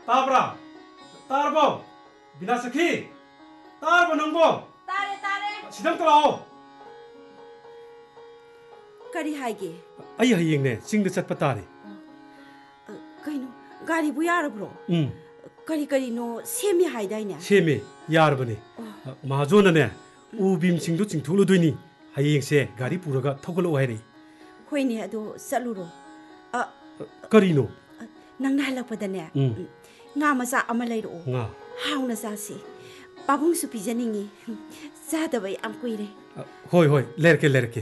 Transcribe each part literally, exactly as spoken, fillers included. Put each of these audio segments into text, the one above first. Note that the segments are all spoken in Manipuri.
Tabra, tarbo, binasaki, tarbo nungbo. Tare tare. Sidang tao. Kari haige. Ay hayeng ne, sing de chat patari. Kaino, gari bu yara bro. Hmm. Kari kari no semi haidai ne. Semi yar bane. Mahazona ne, ubim sing du sing thulu duini. Hayeng se gari puraga thogalo hairi. Hoi ne ado saluro. A Karino. nang nahalakpada ne. Nga masa ama layro. Nga. Hauna sa si. Pabung su pijaningi. Zadabay am kuire. Hoi hoi, lerke lerke.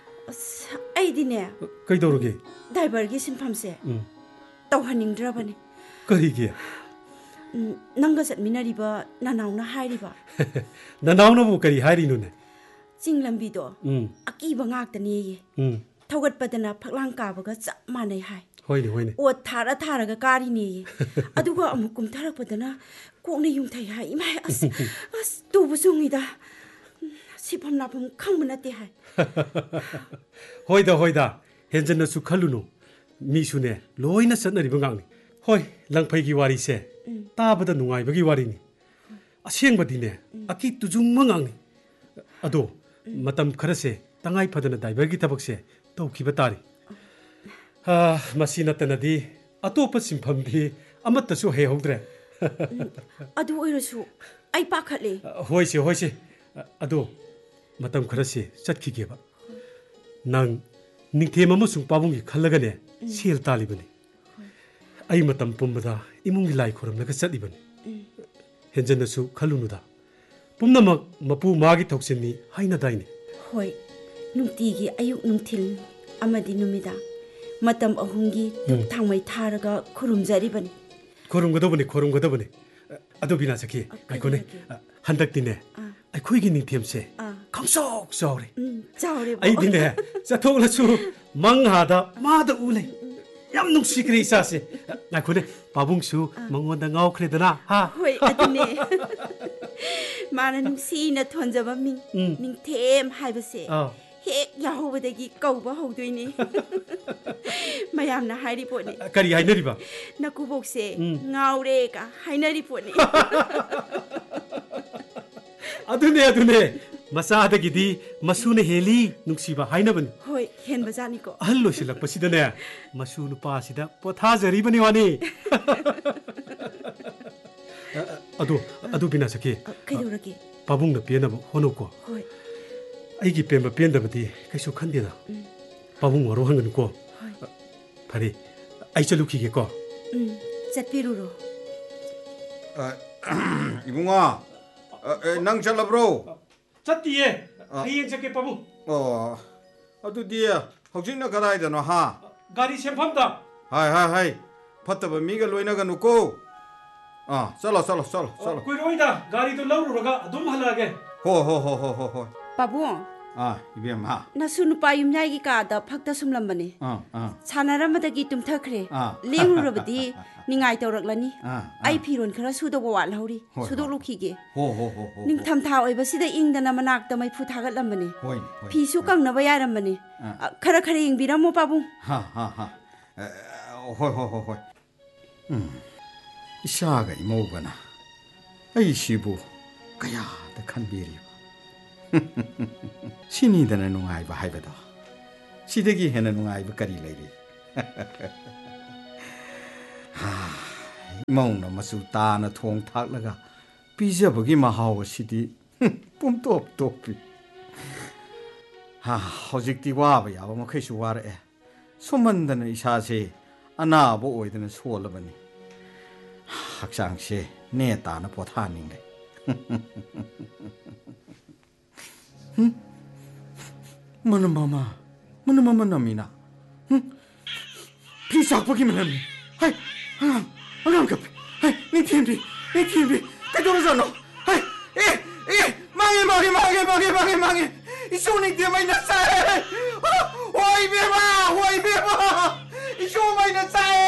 Ay di ne. Kay doroge. Divergi sinpamse. Tawhaning drabane. Karige. Nanga sat minariba nanauna hairiba. Nanauna bu kari hairi no ne. Ching lambido. Akiba ngaktani ye. Thawgatpadana phaklang kabaga chap manai hai. Hoine hoine. O thara thara ga kari ne. Aduga amukum tharakpadana kokne yung thai hai imai as as tubu sungida. Sipam lapam khangmanate hai. Hoida hoida. Henjana su khaluno. Mi su ne loina satnari bangangni. Hoi langphai gi wari se. Tabada nungai bagi wari ni. Aseng badi ne. Aki tujung mangangni. Ado matam khara se tangai phadana daiber gi tabak se tawkiba tari. Ah, masina tanadi atopa simpham di amatta su he hogdre. Adu oirasu ai pakhatle. Hoi se hoi se. Ado matam khara se chatki geba. Nang ningthema amasung pabungi khallaga ne sel talibani. Ai matam pumbada imungi lai khoramnaga chatlibani. Henjana su khalunuda. Pumnamak mapu magi thoksinni haina daini. Hoi, nungtigi ayuk nungthil amadi numida. Matam ahungi tuk thangmai tharaga khurumjaribani. Khurumgadobani khurumgadobani. Ado bina saki aikone handaktine. Aikhoigi ningthemse khamsok chawre. Chawre. Ai dine chathoglasu manghada mada ule. Yam nungsikri isase. Aikone pabungsu mangonda ngawkhredana ha. Hoi adune. Mana nungsina thonjaba ming ningthem haibase. Hek yahobadagi kauba hogdoini. Mayamna hairi poni. Kari hainariba. Nakubokse ngawre ka hainari poni. Adune adune masadagidi masuna heli nungsiba hainabani. Hoi hen bazani ko. Hallo silak pasidane masu nupa sida pothajari bani wani. Ado ado bina saki. Kaidorage. Pabung na piana hono ko. Hoi. Aigi pemba pianda bati kaisu khandena. Pabung waro hangan ko. Phari ai chaluki ge ko. Um chatpiruro. Ibunga nang chalabro. Chatiye. Hayeng jake pabung. Oh. Adu dia hojina kadai da no ha. Gari sempham da. Hai hai hai. Phattaba miga loina ga nuko. Ah, chalo chalo chalo chalo. Koi roida gari to laururaga adum halage. Ho ho ho ho ho ho. Pabung. Ah, ibem ha. Nasu nupa yumnyai gi ka da phakta sumlambani. Ah ah. Sanaramada gi tumthakre. Lengrurabadi ningai tawraklani. Ai phiron khara sudoba walhori. Sudok lukhige. Ho ho ho ho. Ning thamtha oibasida ingdana manakta mai phu thagatlambani. Hoi. Phi su kangnaba yarambani. Khara khara ingbiramo pabung. Ha ha ha. Hoi hoi hoi hoi. Hmm. Isaga imogana. Ai sibu kaya da khanbiri. Sini dana nungai ba haibada. Sidagi hena nungai ba kari leiri. Ha. Mauna masu ta na thong thak laga. Pizza bagi mahaw sidi. Pum top topi. Ha, hojikti wa ba ya ba makhai su war e. Somandana isa se ana bo oidana solabani. Haksang se ne ta na pothaning le. Hmm? Mana mama, mana mama namina. Hmm? Please talk pagi mana ni? Hai, alam, alam kap. Hai, ni tiambi, ni tiambi. Kador zano. Hai, eh, eh, mangi, mangi, mangi, mangi, mangi, mangi. Isu ni dia main nasai. Woi beba, woi beba. Isu main nasai.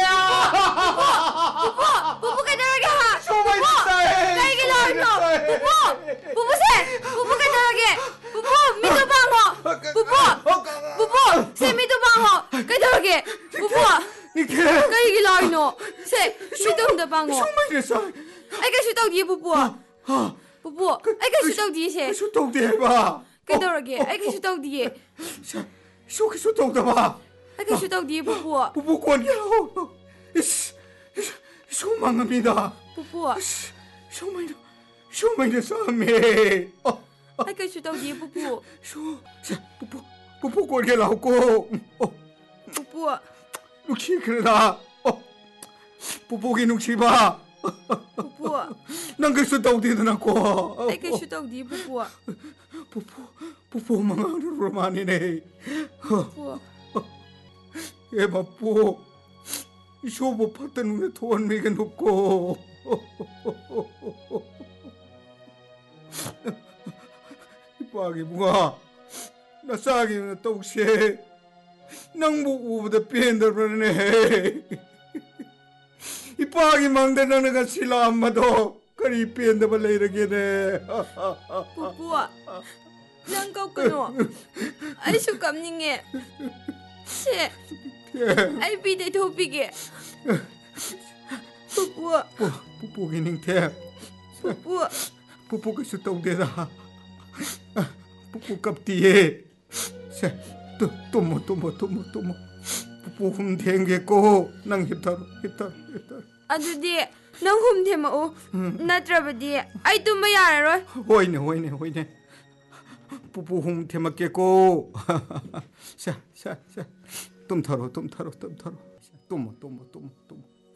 Bubu, bubu kador lagi ha. Isu main nasai. Kaya gila no. Bubu, bubu se, bubu kador lagi. Bubu, mitu bango. Bubu, bubu, se mitu bango. Kador lagi. Bubu. Ni ke? Kaya ꯀꯔꯤꯒꯤ ꯂꯥꯎꯔꯤꯅꯣ ꯁꯦ ꯃꯤꯇꯣꯝꯗ ꯄꯥꯡꯉꯣ ꯁꯨꯃꯥꯏꯅ ꯁꯥꯏ ꯑꯩ ꯀꯩꯁꯨ ꯇꯧꯗꯤꯌꯦ ꯄꯨꯄꯨ ꯄꯨꯄꯨ ꯑꯩ ꯀꯩꯁꯨ ꯇꯧꯗꯤꯌꯦ ꯁꯦ ꯀꯩꯁꯨ ꯇꯧꯗꯦ ꯍꯥꯏꯕ ꯀꯩꯗꯧꯔꯒꯦ ꯑꯩ ꯀꯩꯁꯨ ꯇꯧꯗꯤꯌꯦ ꯁꯨ ꯀꯩꯁꯨ ꯇꯧꯗꯕ ꯑꯩ ꯀꯩꯁꯨ ꯇꯧꯗꯤꯌꯦ ꯄꯨꯄꯨ ꯄꯨꯄꯨ ꯀꯣꯟꯒꯦ ꯂꯥꯛꯑꯣ 이씨, 소망합니다. 뽀뽀. 소망이다, 소망이다, 싸움에. Ai cái chuyện tao gì Pupua? 소, 자, 뽀뽀, 뽀뽀 꼴게 나오고. Pupua. 눅치 그러다. 뽀뽀기 눅치 봐. Pupua. 난 그래서 떠오디도 나고. Ai cái chuyện tao gì Pupua? 뽀뽀, 뽀뽀 망하는 로만이네. Pupua. 얘마 뽀. 쇼보 파트 눈에 도원 미게 놓고. 이빠기 뭐가 나 싸기 나 똑시 낭보 우보다 삐엔더버네 이빠기 망대나는 실라 엄마도 그리 삐엔더버 이러게네. Pupua. Nang kau keno. Ai su kam ninge. Se. Ai bi de topige. Pupua. 뽀뽀기 닝태. Pupua. 뽀뽀가 수 떠오대다. 뽀뽀 깝디에. 세. 또 또뭐 또뭐 또뭐 또뭐. 뽀뽀 훔탱겠고 낭 힙타로 힙타로 힙타로. Adudi nang hum thema o. Natrabadi ai tumba yararoi. 호이네 호이네 호이네. 뽀뽀 훔탱겠고. 자, 자, 자. 좀 털어 좀 털어 좀 털어. 또뭐 또뭐 또뭐 또뭐.